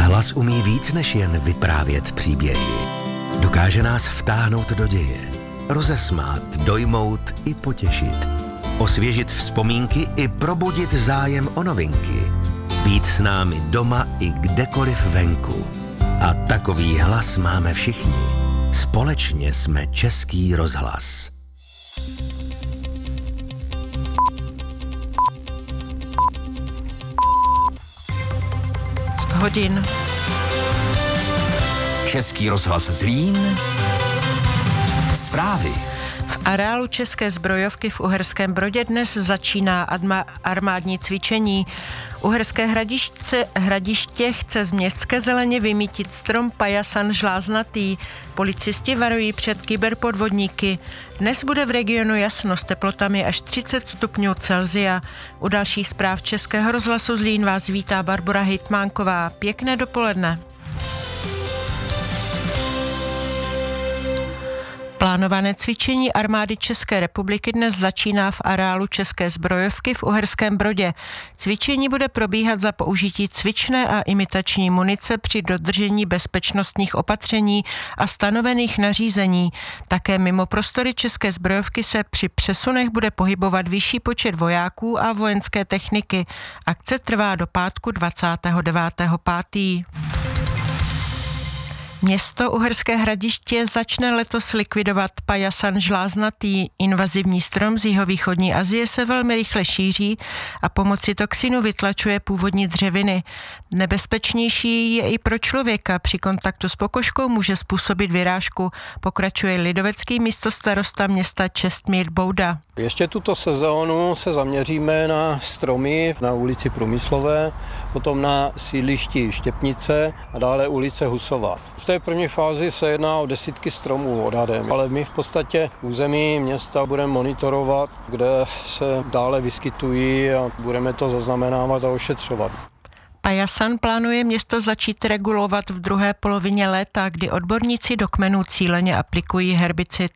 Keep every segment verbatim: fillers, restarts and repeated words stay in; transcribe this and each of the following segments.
Hlas umí víc než jen vyprávět příběhy. Dokáže nás vtáhnout do děje, rozesmát, dojmout i potěšit, osvěžit vzpomínky i probudit zájem o novinky, být s námi doma i kdekoliv venku. A takový hlas máme všichni. Společně jsme Český rozhlas. Hodin. Český rozhlas Zlín. Zprávy. V areálu České zbrojovky v Uherském Brodě dnes začíná adma- armádní cvičení. Uherské hradiště, hradiště chce z městské zeleně vymítit strom pajasan žláznatý. Policisti varují před kyberpodvodníky. Dnes bude v regionu jasno s teplotami až třicet stupňů Celsia. U dalších zpráv Českého rozhlasu Zlín vás vítá Barbora Hejtmánková. Pěkné dopoledne. Plánované cvičení armády České republiky dnes začíná v areálu České zbrojovky v Uherském Brodě. Cvičení bude probíhat za použití cvičné a imitační munice při dodržení bezpečnostních opatření a stanovených nařízení. Také mimo prostory České zbrojovky se při přesunech bude pohybovat vyšší počet vojáků a vojenské techniky. Akce trvá do pátku dvacátého devátého pátého Město Uherské Hradiště začne letos likvidovat pajasan žláznatý. Invazivní strom z jihovýchodní Asie se velmi rychle šíří a pomocí toxinu vytlačuje původní dřeviny. Nebezpečnější je i pro člověka. Při kontaktu s pokožkou může způsobit vyrážku, pokračuje lidovecký místostarosta města Čestmír Bouda. Ještě tuto sezónu se zaměříme na stromy na ulici Průmyslové, potom na sídlišti Štěpnice a dále ulice Husova. V té první fázi se jedná o desítky stromů odhadem, ale my v podstatě území města budeme monitorovat, kde se dále vyskytují a budeme to zaznamenávat a ošetřovat. Pajasan plánuje město začít regulovat v druhé polovině léta, kdy odborníci do kmenů cíleně aplikují herbicid.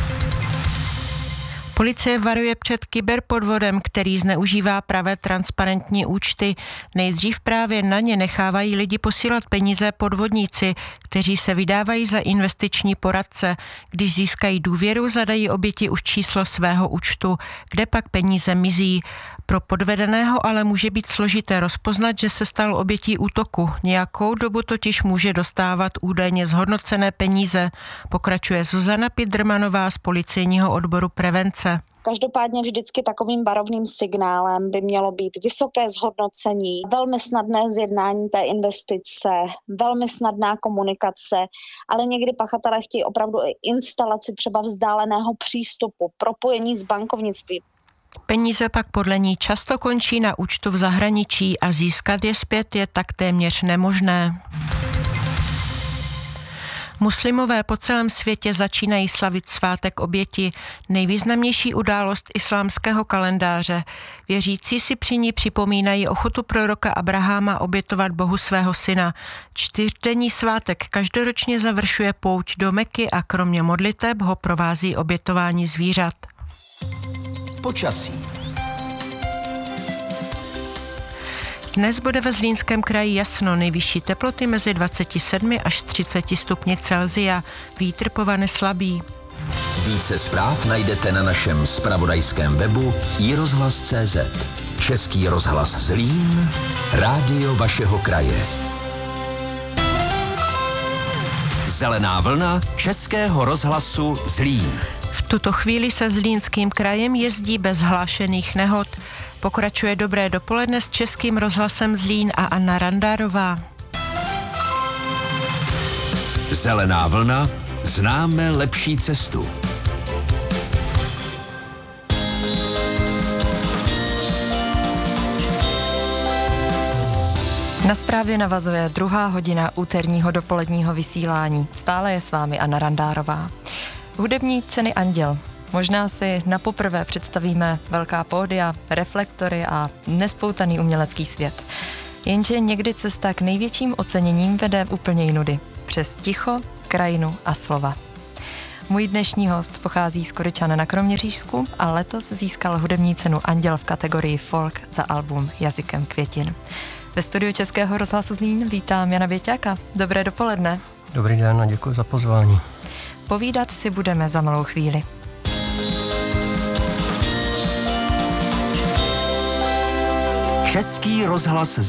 Policie varuje před kyberpodvodem, který zneužívá pravé transparentní účty. Nejdřív právě na ně nechávají lidi posílat peníze podvodníci, kteří se vydávají za investiční poradce. Když získají důvěru, zadají oběti už číslo svého účtu, kde pak peníze mizí. Pro podvedeného ale může být složité rozpoznat, že se stal obětí útoku. Nějakou dobu totiž může dostávat údajně zhodnocené peníze, pokračuje Zuzana Pidrmanová z policejního odboru prevence. Každopádně vždycky takovým varovným signálem by mělo být vysoké zhodnocení, velmi snadné zjednání té investice, velmi snadná komunikace, ale někdy pachatelé chtějí opravdu i instalaci třeba vzdáleného přístupu, propojení s bankovnictvím. Peníze pak podle ní často končí na účtu v zahraničí a získat je zpět je tak téměř nemožné. Muslimové po celém světě začínají slavit svátek oběti, nejvýznamnější událost islámského kalendáře. Věřící si při ní připomínají ochotu proroka Abraháma obětovat Bohu svého syna. Čtyřdenní svátek každoročně završuje pouť do Meky a kromě modliteb ho provází obětování zvířat. Počasí. Dnes bude ve Zlínském kraji jasno, nejvyšší teploty mezi dvacet sedm až třicet stupni Celsia, vítr povane slabý. Více zpráv najdete na našem zpravodajském webu i rozhlas tečka cé zet. Český rozhlas Zlín, rádio vašeho kraje. Zelená vlna Českého rozhlasu Zlín. V tuto chvíli se Zlínským krajem jezdí bez hlášených nehod. Pokračuje dobré dopoledne s Českým rozhlasem Zlín a Anna Randárová. Zelená vlna, známe lepší cestu. Na zprávě navazuje druhá hodina úterního dopoledního vysílání. Stále je s vámi Anna Randárová. Hudební ceny Anděl. Možná si na poprvé představíme velká pódia, reflektory a nespoutaný umělecký svět. Jenže někdy cesta k největším oceněním vede úplně jinudy. Přes ticho, krajinu a slova. Můj dnešní host pochází z Koryčan na Kroměřížsku a letos získal hudební cenu Anděl v kategorii folk za album Jazykem květin. Ve studiu Českého rozhlasu Zlín vítám Jana Běťáka. Dobré dopoledne. Dobrý den a děkuji za pozvání. Povídat si budeme za malou chvíli. Český rozhlas